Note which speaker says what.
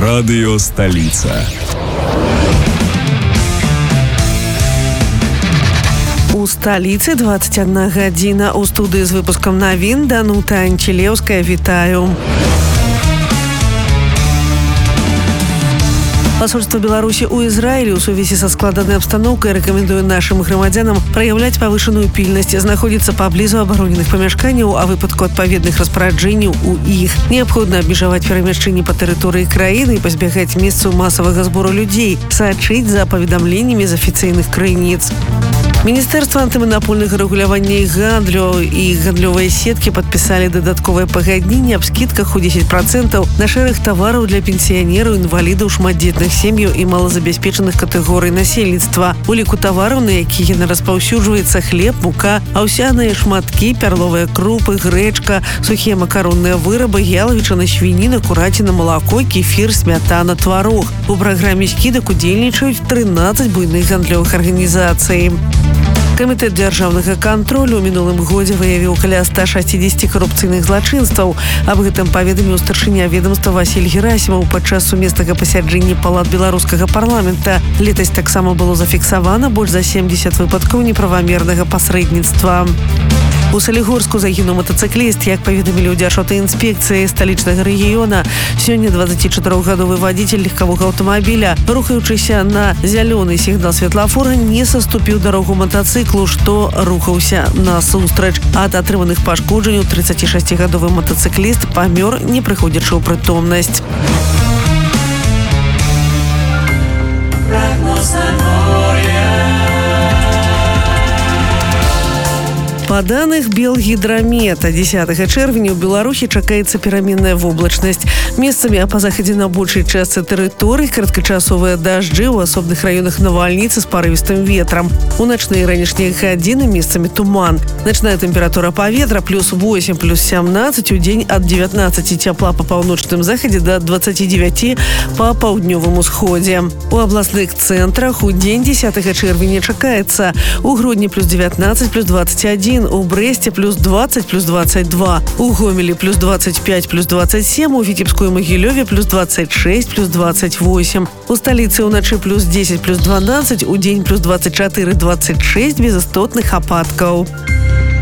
Speaker 1: Радыё Сталіца.
Speaker 2: У сталіцы 21 гадзіна. У студыі з выпускам навін Данута Анчелеўская. Вітаю. Посольство Беларуси у Израиле в связи со складанной обстановкой рекомендует нашим громадянам проявлять повышенную пильность, находиться поблизу обороненных помешканий, а выпадку отповедных распоряджений у их. Необходимо обмежевать перемещение по территории краины и позбегать мест массового сбора людей, сочить за поведомлениями из официальных крайниц. Міністэрства антыманапольнага рэгулявання і гандлю і гандлёвыя сеткі падпісалі дадатковае пагадненне аб скідках у 10% на шэраг тавараў для пенсіянераў, інвалідаў, шматдзетных сем'яў і малазабяспечаных катэгорый насельніцтва. У ліку тавараў, на якія яна распаўсюджваецца, хлеб, мука, аўсяныя шматкі, пярловыя крупы, грэчка, сухія макаронныя вырабы, ялавічына, свініна, кураціна, малако, кефір, смятана, тварог. У праграме скідак удзельнічаюць 13 буйных гандлёвых арганізацый. Камітэт дзяржаўнага кантролю ў мінулым годзе выявіў каля 160 карупцыйных злачынстваў. Аб гэтым паведаміў старшыня ведомства Васіль Герасімаў падчас сумеснага пасяджэння палат беларускага парламента. Летась таксама было зафіксавана больш за 70 выпадкаў неправамернага пасрэдніцтва. У Салігорску загінуў матацыкліст, як паведамілі ў Дзяржаўтаінспекцыі сталічнага рэгіёна. Сёння 24-гадовы вадзіцель легкавога аўтамабіля, рухаючыся на зялёны сігнал светлафора, не саступіў дарогу матацыклу, што рухаўся насустрач. Ад атрыманых пашкоджанняў 36-гадовы матацыкліст памёр, не прыходзячы ў прытомнасць. Па даных Белгідрамета, 10 чэрвеня ў Беларусі чакаецца пераменная воблачнасць. Месцамі, а па захадзе на большай частцы тэрыторыі кароткачасовыя дажджы, у асобных раёнах навальніцы з парывістым ветрам. У начныя і ранішнія гадзіны месцамі туман. Начная тэмпература паветра +8, +17, у дзень ад 19 цяпла па паўночным захадзе да 29 па паўднёвым усходзе. У абласных цэнтрах у дзень 10 чэрвеня чакаецца у Гродні +19, +21, у Брэсце +20, +22, у Гомелі +25, +27, у Віцебску і Магілёве +26, +28. У сталіцы ўначы +10, +12, у дзень +24, 26 без істотных ападкаў.